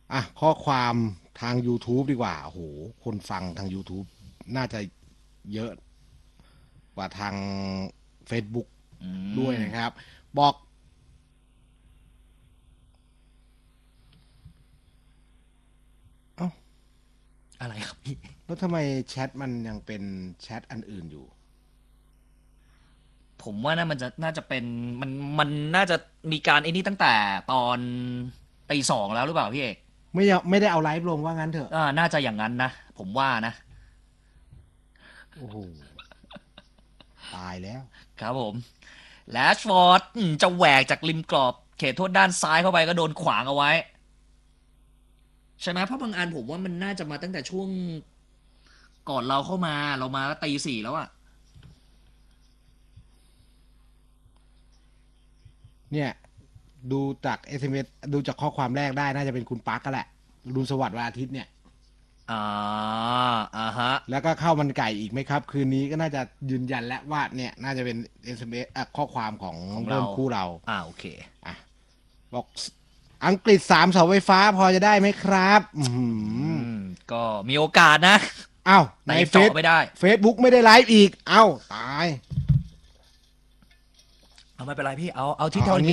ข้อความทาง YouTube ดีกว่าโอ้โหคนฟังทาง YouTube น่าจะเยอะกว่าทาง Facebook อืด้วยมนะครับบอกเอ้าอะไรครับพี่แล้วทำไมแชทมันยังเป็นแชทอันอื่นอยู่ผมว่าน่ามันจะน่าจะเป็นมันมันน่าจะมีการไอ้นี่ตั้งแต่ตอนตี 2แล้วหรือเปล่าพี่เอกไม่ได้เอาไลฟ์ลงว่างั้นเถอะน่าจะอย่างนั้นนะผมว่านะโอ้โหตายแล้วครับผมแลชฟอร์ดจะแหวกจากริมกรอบเขตโทษด้านซ้ายเข้าไปก็โดนขวางเอาไว้ใช่ไหมเพราะบางอันผมว่ามันน่าจะมาตั้งแต่ช่วงก่อนเราเข้ามาเรามาตี 4แล้วอะเนี่ยดูจาก SMS ดูจากข้อความแรกได้น่าจะเป็นคุณปักก็แหละดูสวัสดิ์วันอาทิตย์เนี่ยอ่าฮะแล้วก็ข้าวมันไก่อีกไหมครับคืนนี้ก็น่าจะยืนยันแล้วว่าเนี่ยน่าจะเป็น SMS ข้อความของของเราเริ่มคู่เราโอเคอ่ะบอกอังกฤษ3 เสาไฟฟ้าพอจะได้ไหมครับก็มีโอกาสนะอ้าวในแต่ยังเฟซเจาะไม่ได้เฟซบุ๊กไม่ได้ไลฟ์อีกเอ้าตายเอาไม่เป็นไรพี่เอาที่เอาเท่านี้งี้